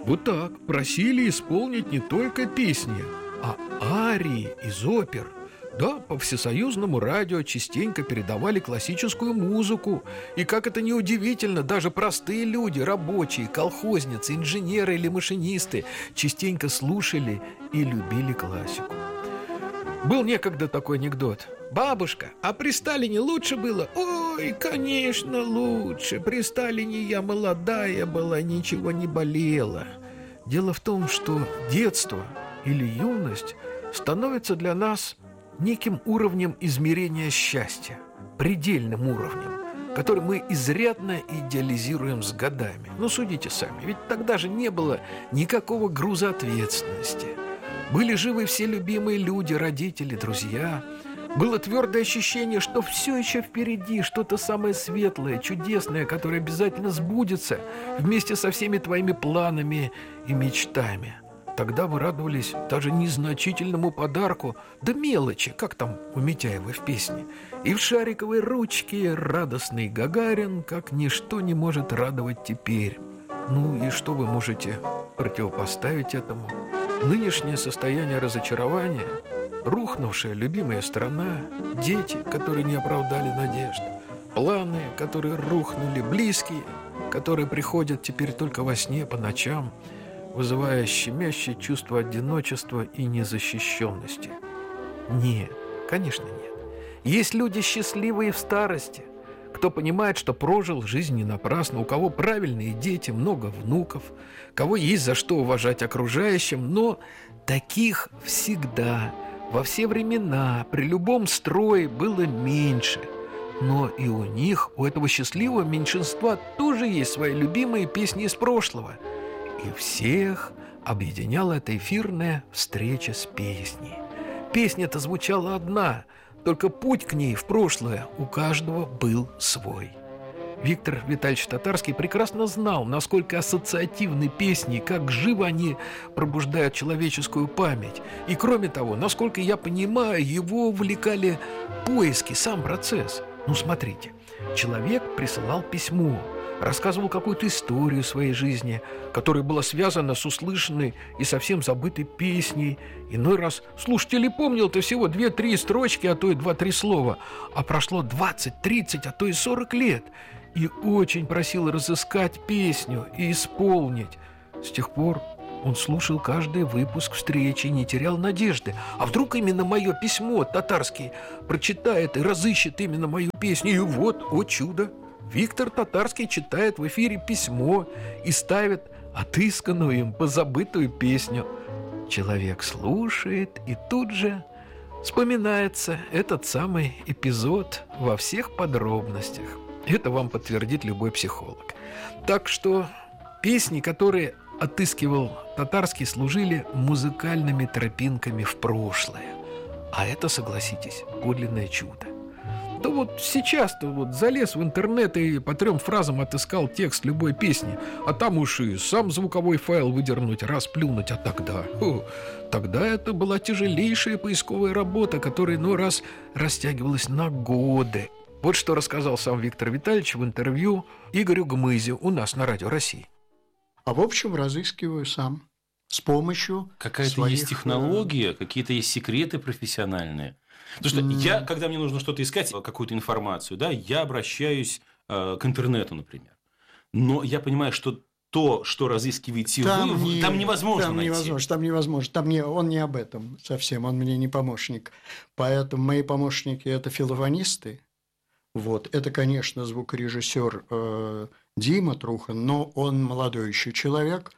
Вот так просили исполнить не только песни, а арии из опер. Да, по всесоюзному радио частенько передавали классическую музыку. И, как это ни удивительно, даже простые люди, рабочие, колхозницы, инженеры или машинисты частенько слушали и любили классику. Был некогда такой анекдот. «Бабушка, а при Сталине лучше было?» «Ой, конечно, лучше. При Сталине я молодая была, ничего не болела». Дело в том, что детство или юность становится для нас неким уровнем измерения счастья, предельным уровнем, который мы изрядно идеализируем с годами. Ну, судите сами, ведь тогда же не было никакого груза ответственности. Были живы все любимые люди, родители, друзья. Было твердое ощущение, что все еще впереди, что-то самое светлое, чудесное, которое обязательно сбудется вместе со всеми твоими планами и мечтами. Тогда вы радовались даже незначительному подарку, да мелочи, как там у Митяевой в песне. И в шариковой ручке радостный Гагарин, как ничто не может радовать теперь. Ну и что вы можете противопоставить этому? Нынешнее состояние разочарования, рухнувшая любимая страна, дети, которые не оправдали надежд, планы, которые рухнули, близкие, которые приходят теперь только во сне по ночам, вызывая щемящее чувство одиночества и незащищенности. Нет, конечно нет. Есть люди счастливые в старости, кто понимает, что прожил жизнь не напрасно, у кого правильные дети, много внуков, кого есть за что уважать окружающим, но таких всегда, во все времена, при любом строе было меньше. Но и у них, у этого счастливого меньшинства тоже есть свои любимые песни из прошлого. И всех объединяла эта эфирная встреча с песней. Песня-то звучала одна, только путь к ней в прошлое у каждого был свой. Виктор Витальевич Татарский прекрасно знал, насколько ассоциативны песни, как живо они пробуждают человеческую память. И кроме того, насколько я понимаю, его увлекали поиски, сам процесс. Ну, смотрите, человек присылал письмо, рассказывал какую-то историю своей жизни, которая была связана с услышанной и совсем забытой песней. Иной раз слушатель помнил-то всего 2-3 строчки, а то и 2-3 слова, а прошло 20, 30, а то и 40 лет, и очень просил разыскать песню и исполнить. С тех пор он слушал каждый выпуск встречи и не терял надежды. А вдруг именно мое письмо Татарский прочитает и разыщет именно мою песню? И вот, о чудо! Виктор Татарский читает в эфире письмо и ставит отысканную им позабытую песню. Человек слушает, и тут же вспоминается этот самый эпизод во всех подробностях. Это вам подтвердит любой психолог. Так что песни, которые отыскивал Татарский, служили музыкальными тропинками в прошлое. А это, согласитесь, подлинное чудо. Да вот сейчас-то вот залез в интернет и по 3 фразам отыскал текст любой песни, а там уж и сам звуковой файл выдернуть, расплюнуть. А тогда это была тяжелейшая поисковая работа, которая иной раз растягивалась на годы. Вот что рассказал сам Виктор Витальевич в интервью Игорю Гмызе у нас на Радио России. А в общем разыскиваю сам с помощью какая-то своих... есть технология, какие-то есть секреты профессиональные. Потому что я, когда мне нужно что-то искать, какую-то информацию, да, я обращаюсь к интернету, например. Но я понимаю, что то, что разыскиваете вы, там невозможно найти. Там невозможно. Он не об этом совсем, он мне не помощник. Поэтому мои помощники – это филофонисты. Вот. Это, конечно, звукорежиссер Дима Трухан, но он молодой еще человек.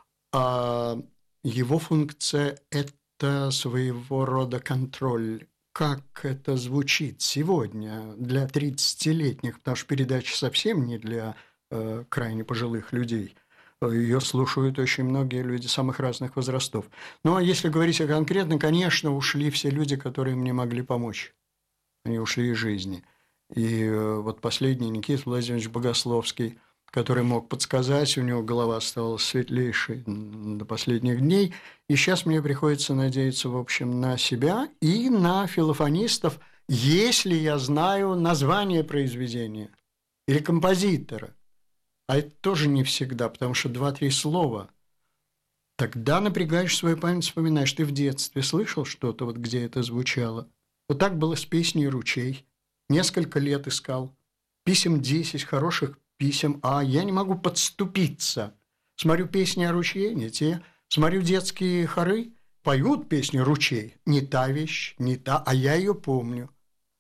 А его функция – это своего рода контроль. Как это звучит сегодня для 30-летних, потому что передача совсем не для крайне пожилых людей. Ее слушают очень многие люди самых разных возрастов. Ну, а если говорить конкретно, конечно, ушли все люди, которые мне могли помочь. Они ушли из жизни. И вот последний Никита Владимирович Богословский, который мог подсказать, у него голова стала светлейшей до последних дней. И сейчас мне приходится надеяться, в общем, на себя и на филофонистов, если я знаю название произведения или композитора. А это тоже не всегда, потому что 2-3 слова Тогда напрягаешь свою память, вспоминаешь, ты в детстве слышал что-то, вот где это звучало. Вот так было с песней «Ручей». Несколько лет искал. Писем 10, хороших писем, а я не могу подступиться. Смотрю песни о ручье, не те. Смотрю детские хоры, поют песню «Ручей». Не та вещь, не та, а я ее помню.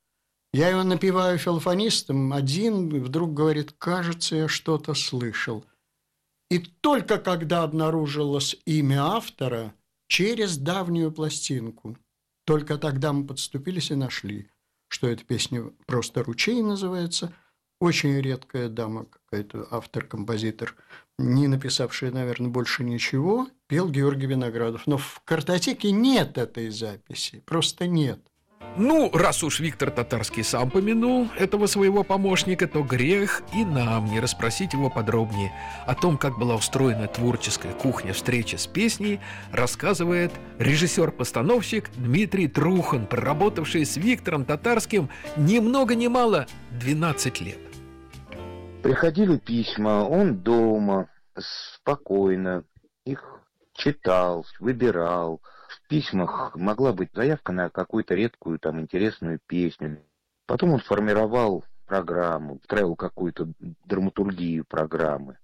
Я его напеваю филофонистом, один вдруг говорит, кажется, я что-то слышал. И только когда обнаружилось имя автора через давнюю пластинку, только тогда мы подступились и нашли, что эта песня просто «Ручей» называется. Очень редкая дама, какая-то автор-композитор, не написавшая, наверное, больше ничего, пел Георгий Виноградов. Но в картотеке нет этой записи, просто нет. Ну, раз уж Виктор Татарский сам помянул этого своего помощника, то грех и нам не расспросить его подробнее. О том, как была устроена творческая кухня встречи с песней, рассказывает режиссер-постановщик Дмитрий Трухан, проработавший с Виктором Татарским ни много ни мало 12 лет. Приходили письма, он дома, спокойно их читал, выбирал. В письмах могла быть заявка на какую-то редкую, там, интересную песню. Потом он формировал программу, строил какую-то драматургию программы.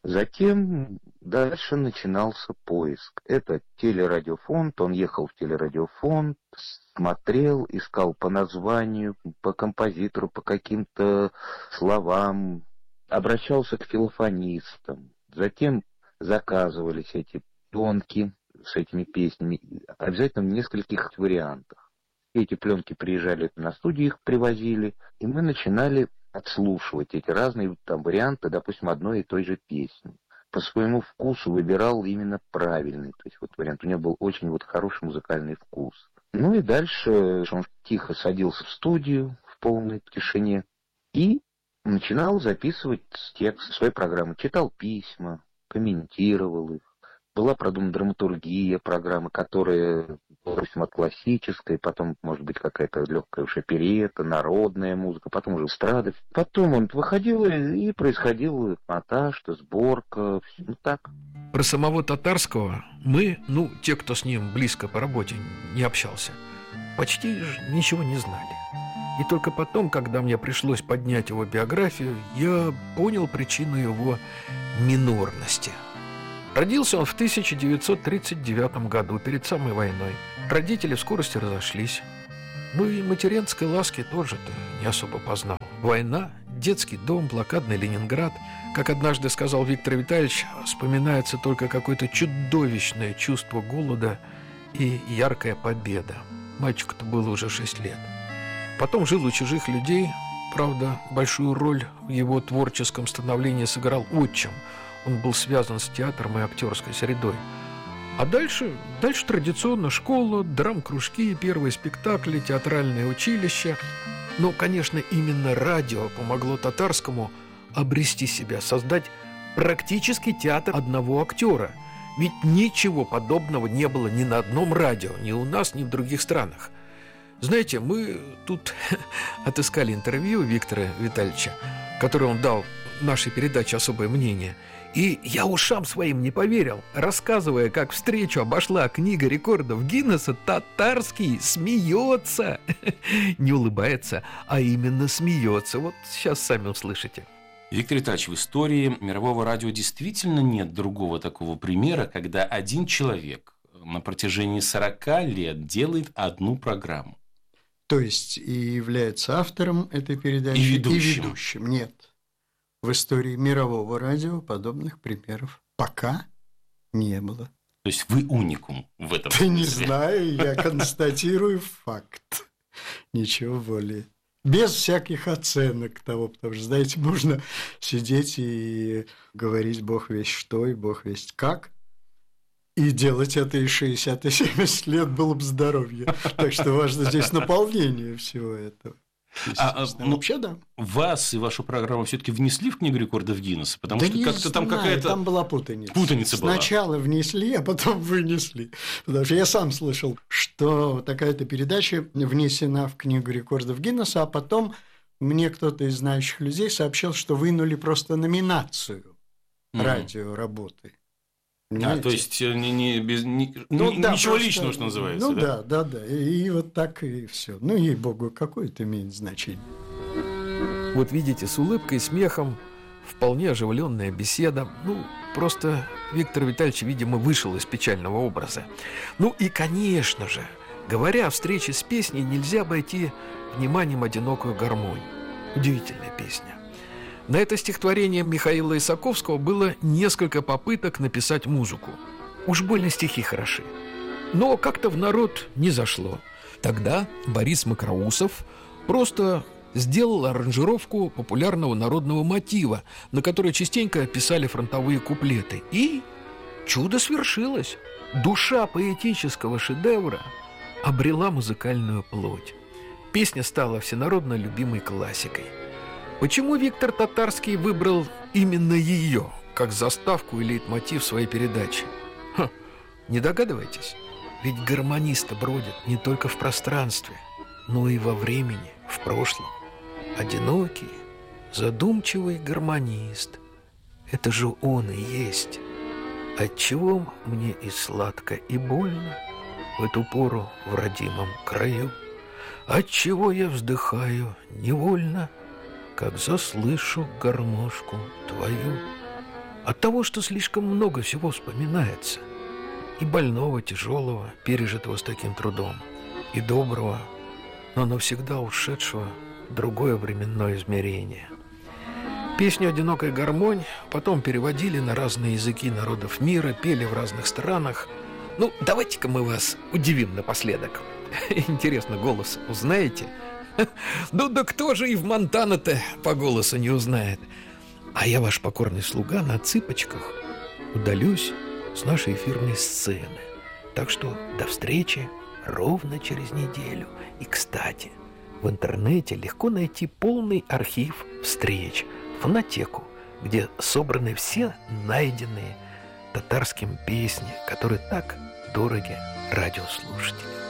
Затем дальше начинался поиск. Это телерадиофонд, он ехал в телерадиофонд, смотрел, искал по названию, по композитору, по каким-то словам, обращался к филофонистам. Затем заказывались эти пленки с этими песнями, обязательно в нескольких вариантах. Эти пленки приезжали на студию, их привозили, и мы начинали отслушивать эти разные там варианты, допустим, одной и той же песни. По своему вкусу выбирал именно правильный, то есть вот вариант. У него был очень вот хороший музыкальный вкус. Ну и дальше он тихо садился в студию в полной тишине и начинал записывать текст своей программы. Читал письма, комментировал их. Была продумана драматургия программы, которая, допустим, от классической, потом, может быть, какая-то легкая уж оперетта, народная музыка, потом уже эстрада. Потом он выходил, и происходил монтаж, сборка, все так. Про самого Татарского мы, те, кто с ним близко по работе не общался, почти ничего не знали. И только потом, когда мне пришлось поднять его биографию, я понял причину его минорности. Родился он в 1939 году, перед самой войной. Родители в скорости разошлись. И материнской ласки тоже-то не особо познал. Война, детский дом, блокадный Ленинград. Как однажды сказал Виктор Витальевич, вспоминается только какое-то чудовищное чувство голода и яркая победа. Мальчику-то было уже 6 лет. Потом жил у чужих людей. Правда, большую роль в его творческом становлении сыграл отчим. Он был связан с театром и актерской средой. А дальше традиционно школа, драм-кружки, первые спектакли, театральное училище. Но, конечно, именно радио помогло Татарскому обрести себя, создать практически театр одного актера. Ведь ничего подобного не было ни на одном радио, ни у нас, ни в других странах. Знаете, мы тут отыскали интервью Виктора Витальевича, которое он дал в нашей передаче «Особое мнение». И я ушам своим не поверил, рассказывая, как встречу обошла книга рекордов Гиннесса, Татарский смеется. Не улыбается, а именно смеется. Вот сейчас сами услышите. Виктор Витальевич, в истории мирового радио действительно нет другого такого примера, когда один человек на протяжении 40 лет делает одну программу. То есть и является автором этой передачи, и ведущим. Нет. В истории мирового радио подобных примеров пока не было. То есть вы уникум в этом смысле? Не знаю, я констатирую факт. Ничего более. Без всяких оценок того, потому что, знаете, можно сидеть и говорить бог весть что и бог весть как, и делать это и 60, и 70 лет было бы здоровье. Так что важно здесь наполнение всего этого. Вообще, да. Вас и вашу программу все-таки внесли в книгу рекордов Гиннесса? Потому что как-то там какая-то... Там была путаница. Путаница была. Сначала внесли, а потом вынесли. Потому что я сам слышал, что такая-то передача внесена в книгу рекордов Гиннесса, а потом мне кто-то из знающих людей сообщил, что вынули просто номинацию радиоработы. Понимаете? То есть Ну, да, ничего просто, личного, что называется. Ну да. И вот так и все. Ну, ей-богу, какое это имеет значение. Вот видите, с улыбкой и смехом, вполне оживленная беседа. Ну, просто Виктор Витальевич, видимо, вышел из печального образа. Ну и, конечно же, говоря о встрече с песней, нельзя обойти вниманием одинокую гармонь. Удивительная песня. На это стихотворение Михаила Исаковского было несколько попыток написать музыку. Уж больно стихи хороши. Но как-то в народ не зашло. Тогда Борис Макроусов просто сделал аранжировку популярного народного мотива, на который частенько писали фронтовые куплеты. И чудо свершилось. Душа поэтического шедевра обрела музыкальную плоть. Песня стала всенародно любимой классикой. Почему Виктор Татарский выбрал именно ее как заставку и лейтмотив своей передачи? Не догадываетесь? Ведь гармонисты бродят не только в пространстве, но и во времени, в прошлом. Одинокий, задумчивый гармонист. Это же он и есть. Отчего мне и сладко, и больно в эту пору в родимом краю? Отчего я вздыхаю невольно, как заслышу гармошку твою? От того, что слишком много всего вспоминается. И больного, тяжелого, пережитого с таким трудом, и доброго, но навсегда ушедшего в другое временное измерение. Песню «Одинокая гармонь» потом переводили на разные языки народов мира, пели в разных странах. Ну, давайте-ка мы вас удивим напоследок. Интересно, голос узнаете? Ну да кто же и в Монтана-то по голосу не узнает? А я, ваш покорный слуга, на цыпочках удалюсь с нашей эфирной сцены. Так что до встречи ровно через неделю. И, кстати, в интернете легко найти полный архив встреч, фонотеку, где собраны все найденные татарским песни, которые так дороги радиослушателям.